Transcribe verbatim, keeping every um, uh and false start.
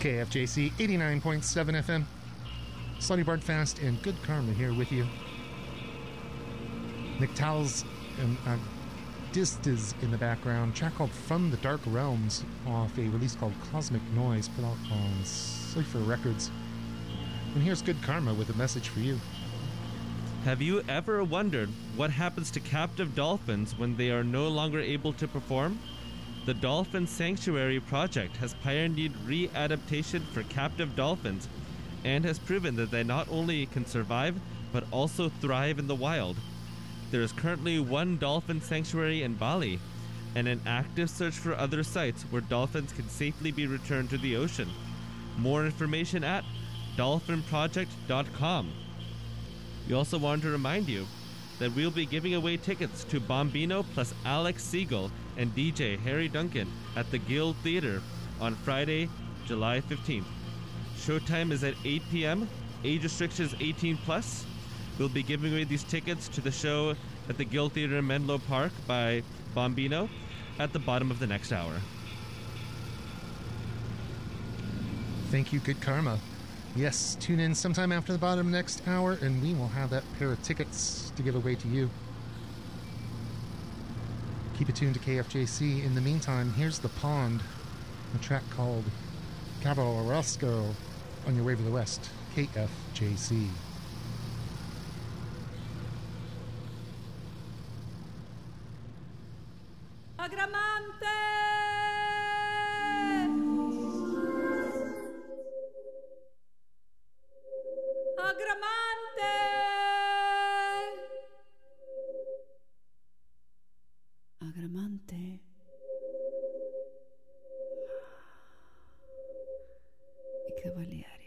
K F J C eighty-nine point seven F M. Slutty Bardfast and Good Karma here with you. Nick Towles and uh, Distas in the background. Track called From the Dark Realms off a release called Cosmic Noise put out on Cypher Records. And here's Good Karma with a message for you. Have you ever wondered what happens to captive dolphins when they are no longer able to perform? The Dolphin Sanctuary Project has pioneered re-adaptation for captive dolphins and has proven that they not only can survive, but also thrive in the wild. There is currently one dolphin sanctuary in Bali, and an active search for other sites where dolphins can safely be returned to the ocean. More information at dolphin project dot com. We also want to remind you that we'll be giving away tickets to Bombino plus Alex Siegel and D J Harry Duncan at the Guild Theater on Friday, July fifteenth. Showtime is at eight p.m. Age restriction is eighteen plus. We'll be giving away these tickets to the show at the Guild Theater in Menlo Park by Bombino at the bottom of the next hour. Thank you, Good Karma. Yes, tune in sometime after the bottom next hour, and we will have that pair of tickets to give away to you. Keep it tuned to K F J C. In the meantime, here's The Pond, a track called Cavalrosco on your way to the west, K F J C. Agramante! Agramante! Agramante. I cavalieri.